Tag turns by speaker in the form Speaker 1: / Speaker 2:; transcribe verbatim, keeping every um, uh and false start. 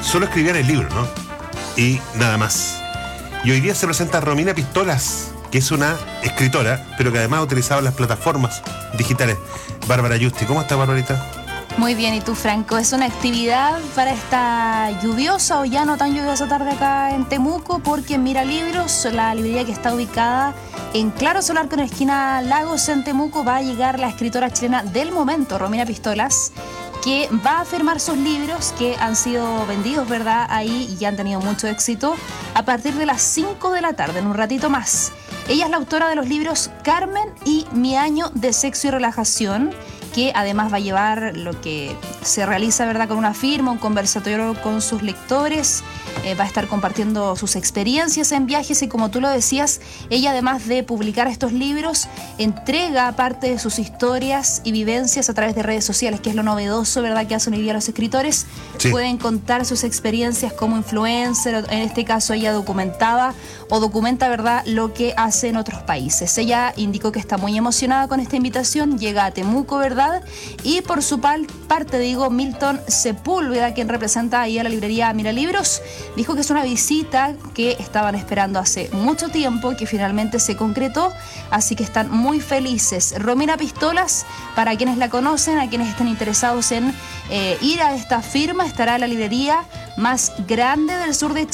Speaker 1: solo escribían el libro, ¿no? Y nada más. Y hoy día se presenta Romina Pistolas, que es una escritora, pero que además ha utilizado las plataformas digitales. Bárbara Yusti, ¿cómo está, Barbarita?
Speaker 2: Muy bien, ¿y tú, Franco? Es una actividad para esta lluviosa o ya no tan lluviosa tarde acá en Temuco, porque en Mira Libros, la librería que está ubicada en Claro Solar con esquina Lagos en Temuco, va a llegar la escritora chilena del momento, Romina Pistolas, que va a firmar sus libros que han sido vendidos, ¿verdad? Ahí y han tenido mucho éxito a partir de las cinco de la tarde, en un ratito más. Ella es la autora de los libros Carmen y Mi Año de Sexo y Relajación, que además va a llevar lo que se realiza, ¿verdad?, con una firma, un conversatorio con sus lectores, eh, va a estar compartiendo sus experiencias en viajes y, como tú lo decías, ella, además de publicar estos libros, entrega parte de sus historias y vivencias a través de redes sociales, que es lo novedoso, ¿verdad?, que hacen hoy día los escritores. Sí. Pueden contar sus experiencias como influencer, en este caso ella documentaba o documenta, ¿verdad?, lo que hace en otros países. Ella indicó que está muy emocionada con esta invitación, llega a Temuco, ¿verdad?, y por su parte, digo, Milton Sepúlveda, quien representa ahí a la librería Mira Libros, dijo que es una visita que estaban esperando hace mucho tiempo y que finalmente se concretó, así que están muy felices. Romina Pistolas, para quienes la conocen, a quienes estén interesados en eh, ir a esta firma, estará en la librería más grande del sur de Chile,